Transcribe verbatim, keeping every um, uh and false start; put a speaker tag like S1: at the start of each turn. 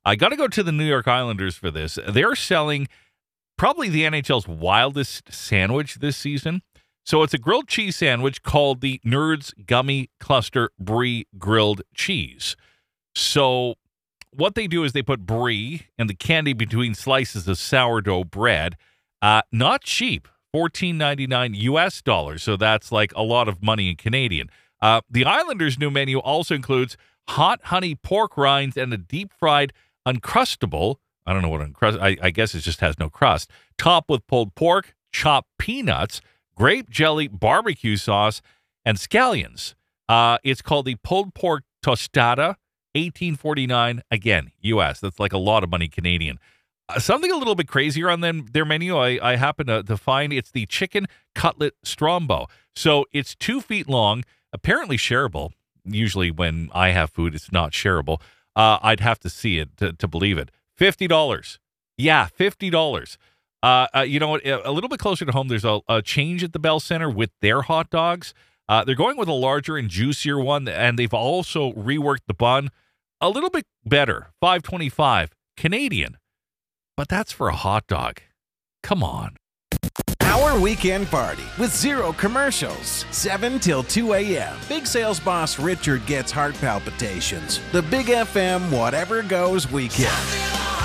S1: I got to go to the New York Islanders for this. They're selling probably the N H L's wildest sandwich this season. So it's a grilled cheese sandwich called the Nerds Gummy Cluster Brie Grilled Cheese. So what they do is they put brie and the candy between slices of sourdough bread. Uh, not cheap, fourteen ninety-nine U S dollars. So that's like a lot of money in Canadian. Uh, the Islanders' new menu also includes hot honey pork rinds and a deep-fried Uncrustable, I don't know what uncrust, I, I guess it just has no crust, topped with pulled pork, chopped peanuts, grape jelly, barbecue sauce, and scallions. Uh, it's called the pulled pork tostada, eighteen forty-nine, again, U S. That's like a lot of money Canadian. Uh, something a little bit crazier on them, their menu, I, I happen to, to find, it's the chicken cutlet strombo. So it's two feet long, apparently shareable. Usually when I have food, it's not shareable. Uh, I'd have to see it to, to believe it. fifty dollars. Yeah, fifty dollars. Uh, uh, you know what? A little bit closer to home, there's a, a change at the Bell Center with their hot dogs. Uh, they're going with a larger and juicier one, and they've also reworked the bun a little bit better. five twenty-five Canadian. But that's for a hot dog. Come on.
S2: Our weekend party with zero commercials. seven till two a.m. Big sales boss Richard gets heart palpitations. The Big F M Whatever Goes weekend.